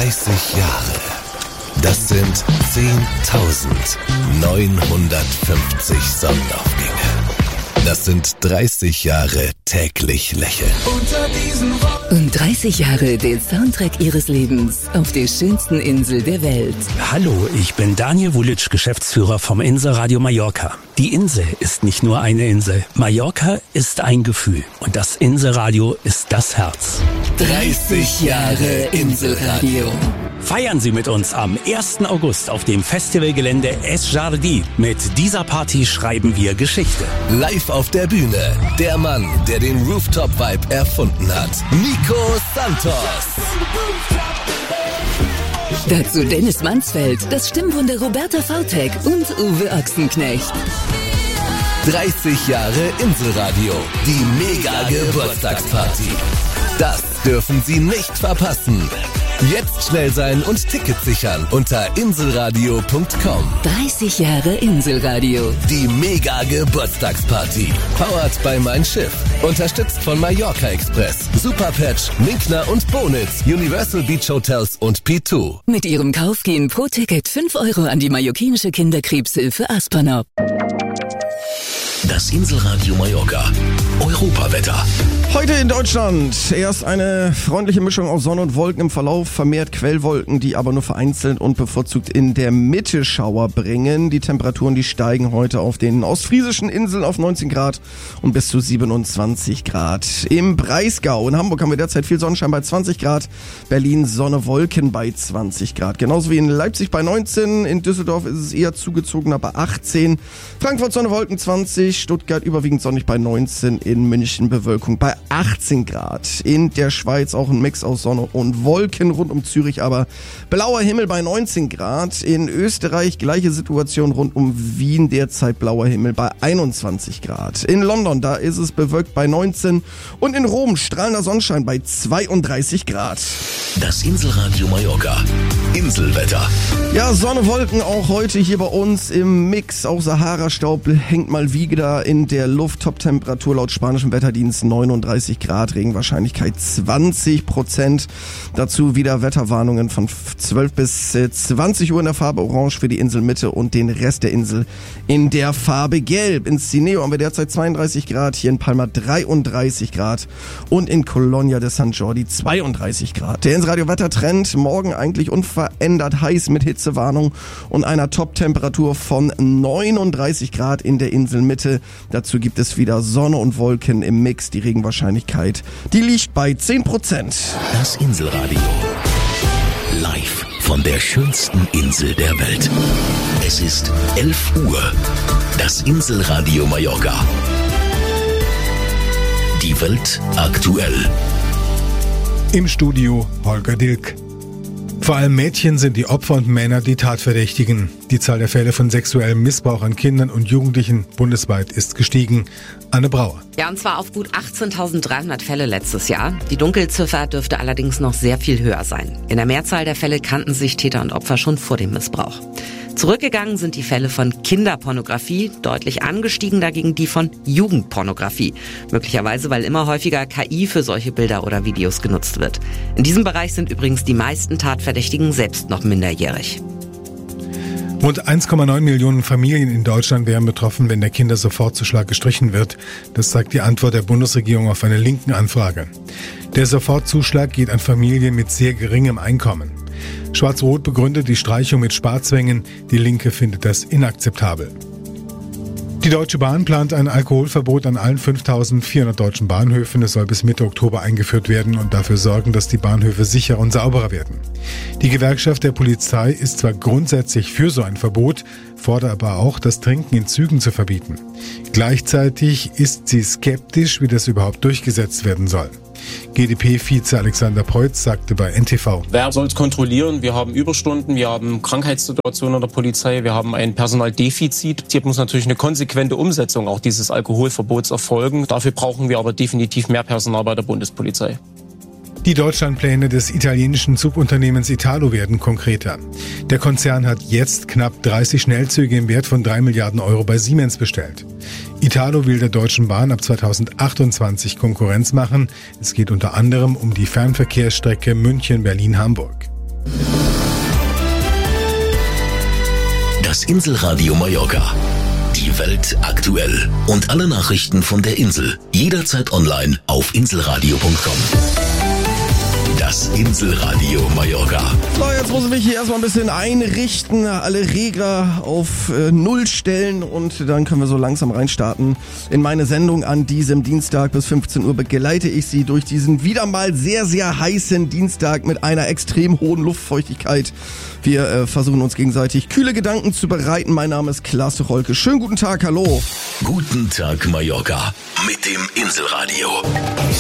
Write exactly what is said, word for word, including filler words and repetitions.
dreißig Jahre. Das sind zehntausendneunhundertfünfzig Sonnenaufgänge. Das sind dreißig Jahre täglich lächeln. Unter diesen Und dreißig Jahre den Soundtrack ihres Lebens auf der schönsten Insel der Welt. Hallo, ich bin Daniel Wulitsch, Geschäftsführer vom Inselradio Mallorca. Die Insel ist nicht nur eine Insel. Mallorca ist ein Gefühl. Und das Inselradio ist das Herz. dreißig Jahre Inselradio. Feiern Sie mit uns am ersten August auf dem Festivalgelände Es Jardí. Mit dieser Party schreiben wir Geschichte. Live auf der Bühne, der Mann, der den Rooftop-Vibe erfunden hat. Nico Santos. Dazu Dennis Mansfeld, das Stimmwunder Roberta Vautek und Uwe Ochsenknecht. dreißig Jahre Inselradio. Die Mega-Geburtstagsparty. Das dürfen Sie nicht verpassen. Jetzt schnell sein und Tickets sichern unter inselradio punkt com. dreißig Jahre Inselradio. Die Mega-Geburtstagsparty. Powered by Mein Schiff. Unterstützt von Mallorca Express, Superpatch, Minkner und Bonitz, Universal Beach Hotels und P zwei. Mit ihrem Kauf gehen pro Ticket fünf Euro an die mallorquinische Kinderkrebshilfe Aspanop. Das Inselradio Mallorca. Europawetter. Heute in Deutschland erst eine freundliche Mischung aus Sonne und Wolken im Verlauf, vermehrt Quellwolken, die aber nur vereinzelt und bevorzugt in der Mitte Schauer bringen. Die Temperaturen, die steigen heute auf den ostfriesischen Inseln auf neunzehn Grad und bis zu siebenundzwanzig Grad. Im Breisgau in Hamburg haben wir derzeit viel Sonnenschein bei zwanzig Grad, Berlin Sonne, Wolken bei zwanzig Grad. Genauso wie in Leipzig bei neunzehn, in Düsseldorf ist es eher zugezogener bei achtzehn, Frankfurt Sonne, Wolken zwanzig, Stuttgart überwiegend sonnig bei neunzehn, in München Bewölkung bei achtzehn Grad. In der Schweiz auch ein Mix aus Sonne und Wolken rund um Zürich, aber blauer Himmel bei neunzehn Grad. In Österreich gleiche Situation rund um Wien, derzeit blauer Himmel bei einundzwanzig Grad. In London, da ist es bewölkt bei neunzehn und in Rom strahlender Sonnenschein bei zweiunddreißig Grad. Das Inselradio Mallorca. Inselwetter. Ja, Sonne, Wolken auch heute hier bei uns im Mix. Auch Sahara-Staub hängt mal wieder in der Luft. Top-Temperatur laut spanischem Wetterdienst neununddreißig Grad, Regenwahrscheinlichkeit zwanzig Prozent. Dazu wieder Wetterwarnungen von zwölf bis zwanzig Uhr in der Farbe Orange für die Inselmitte und den Rest der Insel in der Farbe Gelb. In Cineo haben wir derzeit zweiunddreißig Grad, hier in Palma dreiunddreißig Grad und in Colonia de San Jordi zweiunddreißig Grad. Der Inselradio-Wettertrend morgen eigentlich unverändert heiß mit Hitzewarnung und einer Top-Temperatur von neununddreißig Grad in der Inselmitte. Dazu gibt es wieder Sonne und Wolken im Mix. Die Regenwahrscheinlichkeit, die liegt bei zehn Prozent. Das Inselradio. Live von der schönsten Insel der Welt. Es ist elf Uhr. Das Inselradio Mallorca. Die Welt aktuell. Im Studio Holger Dilk. Vor allem Mädchen sind die Opfer und Männer die Tatverdächtigen. Die Zahl der Fälle von sexuellem Missbrauch an Kindern und Jugendlichen bundesweit ist gestiegen. Anne Brauer. Ja, und zwar auf gut achtzehntausenddreihundert Fälle letztes Jahr. Die Dunkelziffer dürfte allerdings noch sehr viel höher sein. In der Mehrzahl der Fälle kannten sich Täter und Opfer schon vor dem Missbrauch. Zurückgegangen sind die Fälle von Kinderpornografie, deutlich angestiegen dagegen die von Jugendpornografie. Möglicherweise, weil immer häufiger K I für solche Bilder oder Videos genutzt wird. In diesem Bereich sind übrigens die meisten Tatverdächtigen selbst noch minderjährig. Rund eins Komma neun Millionen Familien in Deutschland wären betroffen, wenn der Kindersofortzuschlag gestrichen wird. Das zeigt die Antwort der Bundesregierung auf eine linken Anfrage. Der Sofortzuschlag geht an Familien mit sehr geringem Einkommen. Schwarz-Rot begründet die Streichung mit Sparzwängen. Die Linke findet das inakzeptabel. Die Deutsche Bahn plant ein Alkoholverbot an allen fünftausendvierhundert deutschen Bahnhöfen. Es soll bis Mitte Oktober eingeführt werden und dafür sorgen, dass die Bahnhöfe sicherer und sauberer werden. Die Gewerkschaft der Polizei ist zwar grundsätzlich für so ein Verbot, fordert aber auch, das Trinken in Zügen zu verbieten. Gleichzeitig ist sie skeptisch, wie das überhaupt durchgesetzt werden soll. G D P-Vize Alexander Preutz sagte bei N T V. Wer soll es kontrollieren? Wir haben Überstunden, wir haben Krankheitssituationen in der Polizei, wir haben ein Personaldefizit. Hier muss natürlich eine konsequente Umsetzung auch dieses Alkoholverbots erfolgen. Dafür brauchen wir aber definitiv mehr Personal bei der Bundespolizei. Die Deutschlandpläne des italienischen Zugunternehmens Italo werden konkreter. Der Konzern hat jetzt knapp dreißig Schnellzüge im Wert von drei Milliarden Euro bei Siemens bestellt. Italo will der Deutschen Bahn ab zweitausendachtundzwanzig Konkurrenz machen. Es geht unter anderem um die Fernverkehrsstrecke München-Berlin-Hamburg. Inselradio Mallorca. Die Welt aktuell und alle Nachrichten von der Insel jederzeit online auf inselradio punkt com. Das Inselradio Mallorca. So, jetzt muss ich mich hier erstmal ein bisschen einrichten, alle Regler auf äh, Null stellen und dann können wir so langsam reinstarten in meine Sendung an diesem Dienstag. Bis fünfzehn Uhr begleite ich Sie durch diesen wieder mal sehr, sehr heißen Dienstag mit einer extrem hohen Luftfeuchtigkeit. Wir äh, versuchen uns gegenseitig kühle Gedanken zu bereiten. Mein Name ist Klaas Rolke. Schönen guten Tag, hallo. Guten Tag Mallorca mit dem Inselradio.